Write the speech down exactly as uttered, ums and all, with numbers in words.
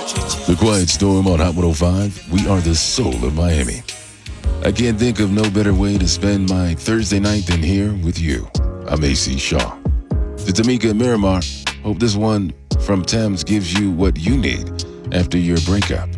The Quiet Storm on Hot one oh five. We are the soul of Miami. I can't think of no better way to spend my Thursday night than here with you. I'm A C Shaw. To Tamika and Miramar, hope this one from Thames gives you what you need after your breakup.